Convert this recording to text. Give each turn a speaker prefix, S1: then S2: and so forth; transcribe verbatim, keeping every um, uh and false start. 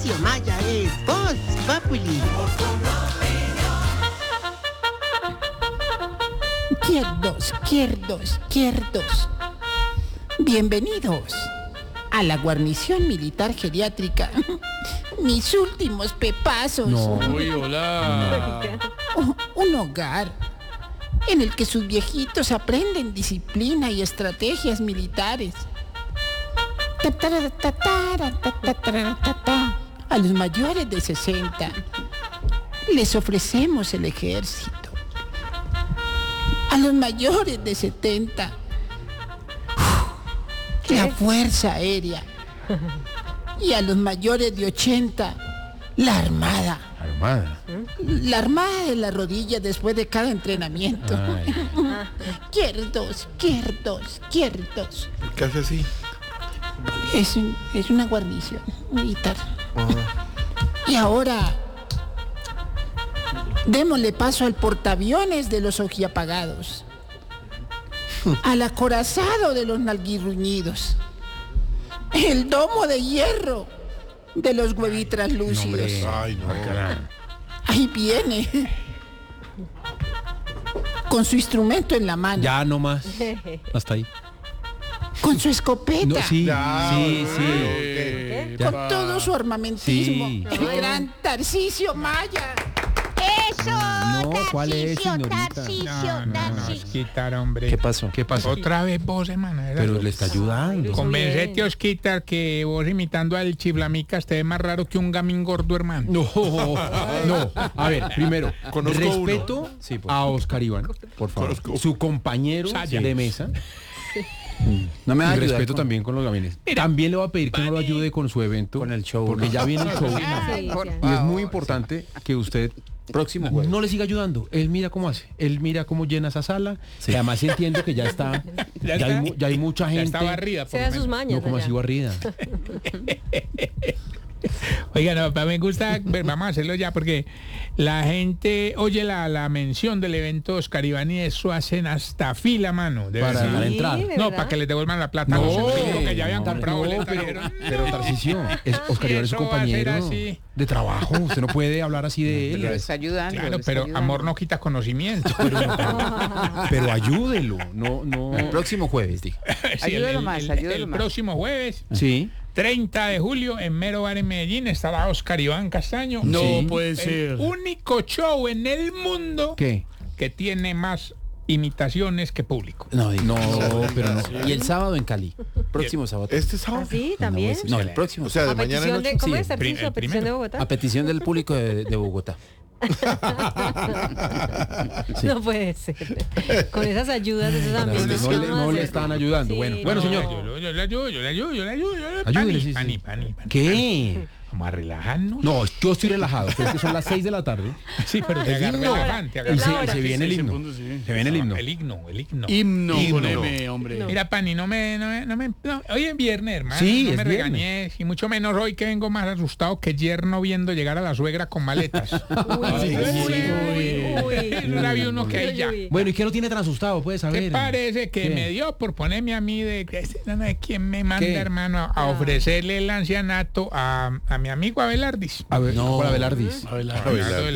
S1: Tarcisio Maya es Voz Populi.
S2: Izquierdos, izquierdos, izquierdos. Bienvenidos a la guarnición militar geriátrica. Mis últimos pepazos.
S3: No. Uy, hola.
S2: Oh, un hogar en el que sus viejitos aprenden disciplina y estrategias militares. A los mayores de sesenta les ofrecemos el ejército. A los mayores de setenta, la Fuerza Aérea. Y a los mayores de ochenta, la Armada.
S3: Armada.
S2: La Armada de las rodillas después de cada entrenamiento. Izquierdos, izquierdos, izquierdos.
S4: ¿Qué hace así?
S2: Es, un- es una guarnición militar. Y ahora, démosle paso al portaaviones de los ojiapagados, al acorazado de los nalguirruñidos, el domo de hierro de los huevitras lúcidos.
S4: Ay, no.
S2: Ahí viene, con su instrumento en la mano,
S3: Ya no más. Hasta ahí.
S2: con su escopeta,
S3: No, sí,
S4: Ya,
S3: sí, sí.
S4: ¿qué?
S3: Ya.
S2: con todo su armamentismo.
S3: Sí.
S2: El gran Tarcisio Maya.
S5: ¡Eso!
S3: No, ¿cuál es,
S5: Tarcisio,
S3: señorita?
S5: Tarcisio,
S6: No, no, no,
S5: Tarcisio.
S6: Osquitar, hombre.
S3: ¿Qué pasó? ¿Qué pasó?
S6: Otra vez vos, hermano. era
S3: Pero
S6: vos.
S3: le está ayudando.
S6: Convencete, Osquitar, que vos imitando al Chiflamicas te ve más raro que un gamín gordo, hermano.
S3: No, no. A ver, primero,
S4: Conozco
S3: respeto
S4: uno.
S3: a Oscar Iván, por favor.
S4: Conozco.
S3: Su compañero
S6: Saya.
S3: de mesa.
S7: No me va a
S3: Y
S7: ayudar
S3: respeto
S7: con-
S3: también con los gamines. También le voy a pedir que no lo ayude con su evento.
S7: Con el show,
S3: Porque
S7: ¿no?
S3: ya viene el show.
S5: Sí,
S3: Y es muy importante que usted
S7: Próximo jueves.
S3: no le siga ayudando. Él mira cómo hace. Él mira cómo llena esa sala. Y además entiendo que ya está.
S6: Ya
S3: Ya, hay,
S6: está.
S3: mu- ya hay mucha
S6: Ya
S3: gente.
S6: está barrida, por
S8: Se
S6: lo
S8: da
S6: menos.
S8: sus mañas.
S3: No, como
S8: allá.
S3: así barrida.
S6: Oiga, no, para mí me gusta, ver, vamos a hacerlo ya, porque la gente oye la, la mención del evento Oscar Iván y eso hacen hasta fila, mano. De
S3: Para
S6: verdad.
S3: la entrada.
S8: ¿de
S6: No,
S8: verdad?
S6: para que les devuelvan la plata.
S3: No,
S6: a los empíricos que ya habían
S3: no,
S6: comprado
S3: no,
S6: boletas,
S3: pero,
S6: dijeron,
S3: pero Tarcisio, es, Oscar Iván es su
S6: eso va a ser
S3: compañero
S6: así.
S3: de trabajo. Usted no puede hablar así de
S9: Lo
S3: él.
S9: está ayudando.
S6: Claro,
S9: lo está
S6: pero
S9: ayudando.
S6: amor no quita conocimiento.
S3: Pero ayúdelo. No, no.
S7: El próximo jueves, digo.
S6: Sí,
S9: Ayúdalo más,
S6: el,
S9: ayúdalo
S6: el
S9: más.
S6: próximo jueves,
S3: Sí.
S6: treinta de julio, en Mero Bar en Medellín, estará Oscar Iván Castaño.
S3: No
S6: Sí.
S3: puede
S6: El
S3: ser.
S6: único show en el mundo
S3: ¿Qué?
S6: que tiene más imitaciones que público.
S7: No, digo.
S3: No, pero no.
S7: Y el sábado en Cali. Próximo sábado.
S4: ¿Este sábado?
S8: ¿Ah, sí? ¿También?
S7: No, el próximo.
S4: O sea, de
S8: A
S4: mañana
S8: petición
S4: en
S8: de,
S4: ocho.
S8: ¿Cómo
S7: sí,
S8: es,
S6: el
S8: Tarcisio?
S6: prim-
S8: A
S6: el
S8: petición de
S6: primero.
S8: Bogotá.
S7: A petición del público de, de Bogotá. Sí.
S8: No puede ser. Con esas ayudas de esos amigos.
S3: No, le, no le están ayudando.
S8: Sí,
S3: bueno,
S8: no.
S3: bueno, señor.
S6: Yo, yo le ayudo, yo le ayudo, yo le ayudo. yo le-
S3: Ayúdele,
S6: Pani,
S3: sí, sí.
S6: pani, pani, pani,
S3: ¿Qué?
S6: Vamos a relajarnos.
S3: No, yo estoy relajado. Pero es que son las seis de la tarde.
S6: Sí, pero te agarré
S3: himno.
S6: relajante, te
S3: Y
S6: agarré
S3: se, y
S6: relajante.
S3: se viene el himno. Se viene el himno.
S6: El himno, el himno.
S3: Himno.
S6: Himno.
S3: hombre.
S6: Mira, Pani, no me, no me, no me- no, hoy es viernes, hermano.
S3: Sí,
S6: no
S3: es
S6: me
S3: viernes.
S6: regañes. Y mucho menos hoy que vengo más asustado que yerno viendo llegar a la suegra con maletas.
S8: Uy,
S3: Sí,
S8: uy,
S3: sí,
S8: uy, uy.
S6: Eso había uno que ahí ya.
S8: Uy, uy.
S3: Bueno, ¿y qué lo tiene tan asustado? Puedes
S6: ¿Qué
S3: saber.
S6: parece que
S3: ¿Qué?
S6: me dio por ponerme a mí de que este no es quien me manda,
S3: ¿Qué?
S6: hermano, a, a ofrecerle el ancianato a, a mi amigo Abelardis?
S3: A ver,
S7: No.
S3: ¿cuál Abelardis?
S6: Abelardo